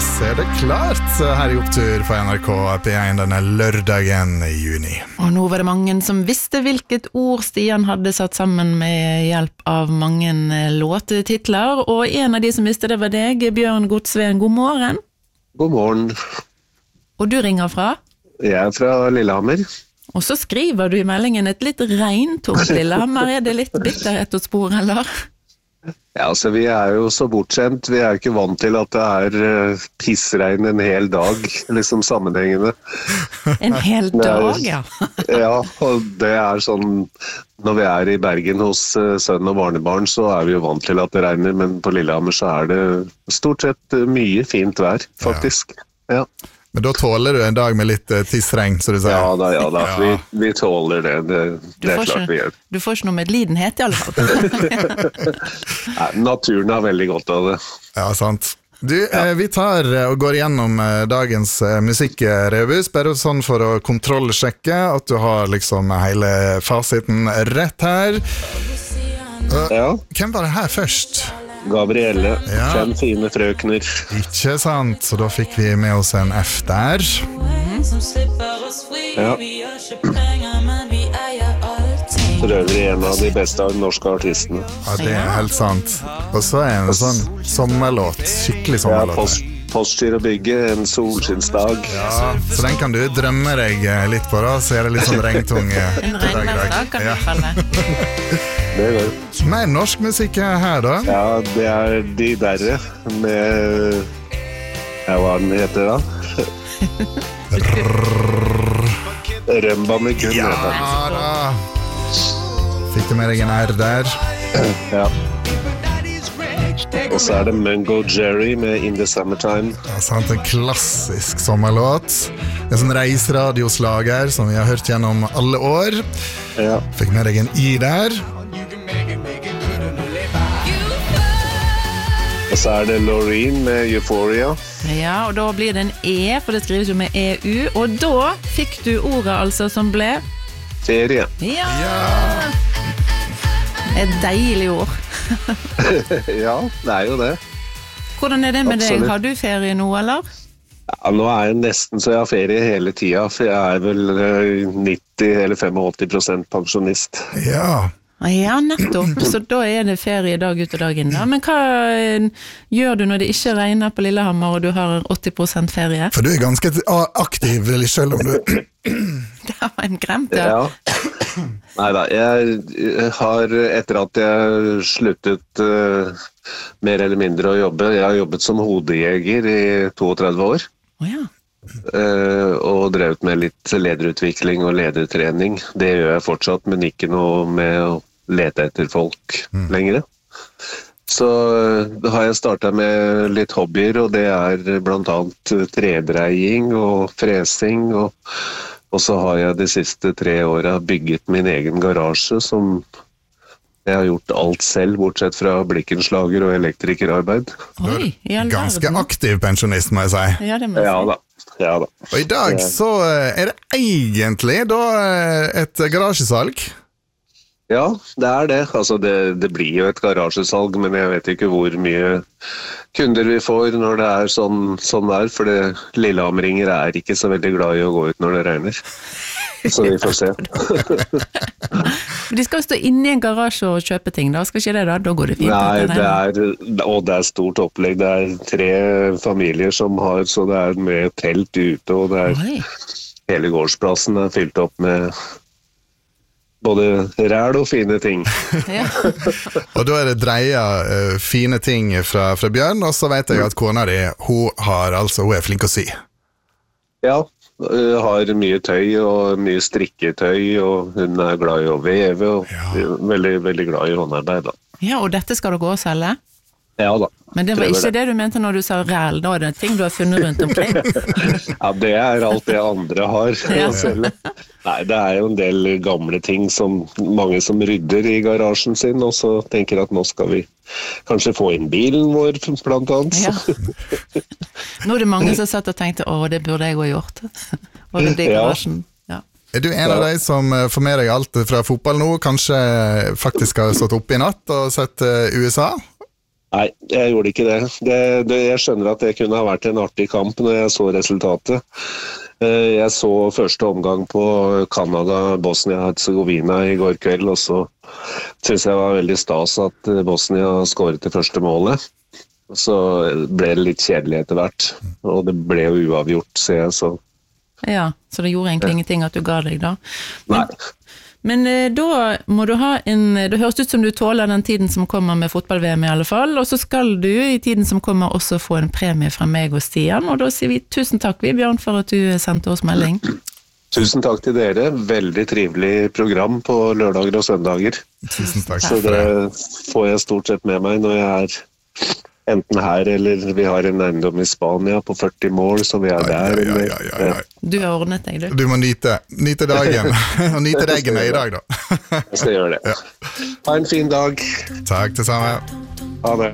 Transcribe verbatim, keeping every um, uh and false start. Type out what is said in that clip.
er det klart her i Opptur på N R K P én denne lørdagen i juni. Og nå var det mange som visste hvilket ord Stian hadde satt sammen med hjelp av mange låtetitler, og en av de som visste det var deg, Bjørn Godsveen. God morgen. God morgen. Og du ringer fra? Jeg er fra Lillehammer. Og så skriver du i meldingen et litt regntungt Lillehammer. Er det litt bitterhet å spore, eller? Ja, altså vi er jo så bortskjemt. Vi er jo ikke vant til at det er uh, pissregn en hel dag, liksom sammenhengende. En hel dag, ja. Ja, og det er sånn, når vi er i Bergen hos uh, sønn og barnebarn, så er vi jo vant til at det regner, men på Lillehammer så er det stort sett uh, mye fint vær, faktisk. Ja. Ja. Men da tåler du en dag med litt uh, tissregn, så du sier. Ja da, ja da. Ja. Vi, vi tåler det. Det, det er klart ikke, vi gjør. Du får ikke noe medlidenhet i alle fall. Nei, naturen har veldig godt av det. Ja, sant. Du, ja. eh, vi tar og går gjennom eh, dagens eh, musikkrebus, bare sånn for å kontrollsjekke at du har liksom hele fasiten rett her. Uh, ja. Hvem var det her først? Gabrielle, ja. Fem fine frøkner. Ikke sant, så da fikk vi med oss en F der. Ja. For øvrig en av de beste av de norske artistene. Ja, det er helt sant. Og så er det en sånn sommerlåt, skikkelig sommerlåt. Ja, post, Postgir og bygge, en solskinnsdag. Ja, så den kan du drømme deg litt på da, så er det litt sånn regntung en regnværsdag kan du kalle det. Det er det. Mer norsk musikk her da? Ja, det er De Derre med, ja, hva den heter da? Rømba med kun. Ja da. Fikk du med deg en R der? Ja. Og så er det Mungo Jerry med In the Summertime. Ja, sant, en klassisk sommerlåt. En sånn reiseradioslager som vi har hørt gjennom alle år. Ja. Fikk med deg en I der. Og så er det Loreen med Euphoria. Ja, og da blir det en E, for det skrives jo med E U. Og da fikk du ordet altså som ble... Ferie. Ja! Ja. Et deilig ord. Ja, det er jo det. Hvordan er det med Absolutt. deg? Har du ferie nå, eller? Ja, nå er jeg nesten så jeg har ferie hele tiden, for jeg er vel nitti eller åttifem prosent pensjonist. Ja. Ja, nettopp. Så da er det ferie dag ut og dag inn. Ja, men hva gjør du når det ikke regner på Lillehammer og du har åtti prosent ferie? For du er ganske aktiv, selv om du... Det var en gremt, ja. Ja. Neida, jeg har, etter at jeg sluttet uh, mer eller mindre å jobbe, jeg har jobbet som hodejeger i trettito år. Å ja. Uh, og drevet med litt lederutvikling og ledertrening. Det gjør jeg fortsatt, men ikke noe med å lete etter folk mm. lenger. Så uh, har jeg startet med litt hobbyer, og det er blant annet trebreiing og fresing, og, og så har jeg de siste tre årene bygget min egen garasje, som jeg har gjort alt selv, bortsett fra blikkenslager og elektrikerarbeid. Oi, ganske aktiv pensjonist, må jeg si. Ja, det må jeg si. Ja da. Ja da. Og i dag så er det egentlig da et garasjesalg. Ja, det er det. Altså det, det blir jo et garasjesalg, men jeg vet ikke hvor mye kunder vi får når det er sånn, sånn der, for det Lillehammeringer er ikke så veldig glad i å gå ut når det regner. Så vi får se. De skal stå inne i en garasje og kjøpe ting, da skal ikke det da? Da går det fint. Nei, det er, og det er stort opplegg. Det er tre familier som har, så det er med telt ute, og det er Oi. Hele gårdsplassen er fylt opp med både ræl og fine ting. Ja. Og da er det dreia uh, fine ting fra, fra Bjørn, og så vet jeg at kona di, hun, har, altså, hun er flink å sy. Ja, hun har mye tøy og mye strikketøy, og hun er glad i å veve, og ja. veldig, veldig glad i håndarbeid. Da. Ja, og dette skal dere også selge? Ja da. Men det var ikke det. det du mente når du sa ræl, da er det ting du har funnet rundt omkring? Ja, det er alt det andre har ja. å selge. Nei, det er jo en del gamle ting som mange som rydder i garasjen sin, og så tenker at nå skal vi kanskje få inn bilen vår, blant annet. Ja. Nå er det mange som har sett og tenkt, å, det burde jeg også gjort. Og det er garasjen. Ja. Er du en av de som får med deg alt fra fotball nå, kanskje faktisk har stått oppe i natt og sett U S A? Nei, jeg gjorde ikke det. Det, det. Jeg skjønner at det kunne ha vært en artig kamp når jeg så resultatet. Jeg så første omgang på Canada, Bosnia-Herzegovina i går kveld, og så synes jeg det var veldig stas at Bosnia skåret det første målet. Så ble det litt kjedelig etter hvert, og det ble jo uavgjort, ser jeg, så... Ja, så det gjorde egentlig ingenting at du ga deg da. Men, Nei. Men da må du ha en, det høres ut som du tåler den tiden som kommer med fotball-V M i alle fall, og så skal du i tiden som kommer også få en premie fra meg og Stian, og da sier vi tusen takk, vi Bjørn, for at du sendte oss melding. Tusen takk til dere, veldig trivelig program på lørdager og søndager. Tusen takk. Så det får jeg stort sett med meg når jeg er enten her, eller vi har en eiendom i Spania på førti mål, så vi er der. Ja, ja, ja, ja, ja. Du har ordnet deg, du. Du må nyte, nyte dagen, og nyte reggene i dag da. Jeg skal gjøre det. Ja. Ha en fin dag. Takk, det samme. Ha det.